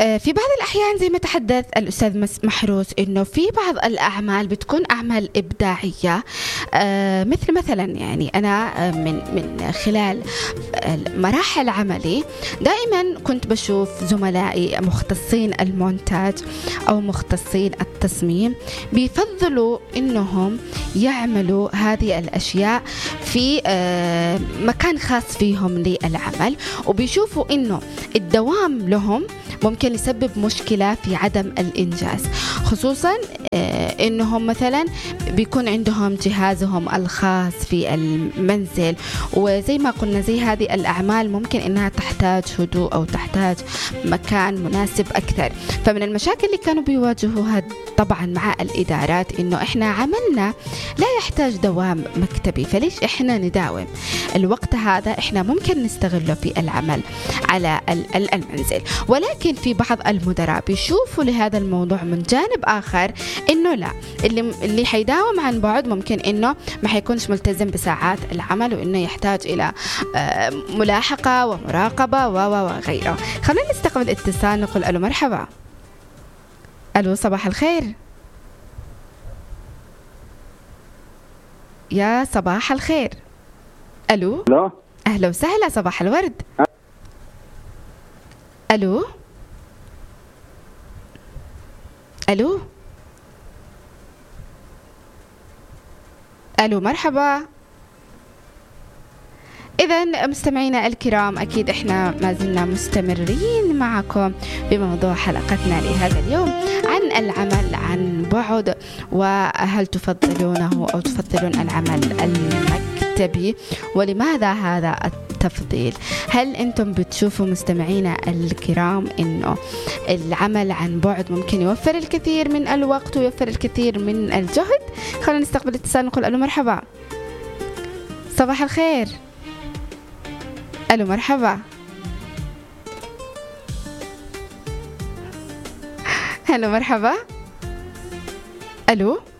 في بعض الأحيان زي ما تحدث الأستاذ محروس إنه في بعض الأعمال بتكون أعمال إبداعية، مثل مثلا يعني أنا من خلال مراحل عملي دائما كنت بشوف زملائي مختصين المونتاج أو مختصين التصميم بيفضلوا إنهم يعملوا هذه الأشياء في مكان خاص فيهم للعمل، وبيشوفوا إنه الدوام لهم ممكن يسبب مشكلة في عدم الإنجاز، خصوصا إنهم مثلا بيكون عندهم جهازهم الخاص في المنزل، وزي ما قلنا زي هذه الأعمال ممكن إنها تحتاج هدوء أو تحتاج مكان مناسب أكثر. فمن المشاكل اللي كانوا بيواجهوها طبعا مع الإدارات إنه إحنا عملنا لا يحتاج دوام مكتبي، فليش إحنا نداوم الوقت هذا؟ إحنا ممكن نستغله في العمل على المنزل. ولكن في بعض المدراء بيشوفوا لهذا الموضوع من جانب آخر، إنه لا، اللي حيداوم عن بعد ممكن إنه ما حيكونش ملتزم بساعات العمل، وإنه يحتاج إلى ملاحقة ومراقبة وغيره. خلينا نستقبل اتصال، نقول ألو مرحبا. ألو صباح الخير. يا صباح الخير. ألو. أهلا وسهلا، صباح الورد. ألو ألو ألو مرحبا. إذن مستمعينا الكرام، أكيد إحنا ما زلنا مستمرين معكم بموضوع حلقتنا لهذا اليوم عن العمل عن بعد، وهل تفضلونه أو تفضلون العمل المكتبي، ولماذا هذا التفضيل؟ هل أنتم بتشوفوا مستمعينا الكرام إنه العمل عن بعد ممكن يوفر الكثير من الوقت ويوفر الكثير من الجهد؟ خلونا نستقبل اتصال، نقول ألو مرحبا. صباح الخير. ألو مرحبا. ألو مرحبا. ألو.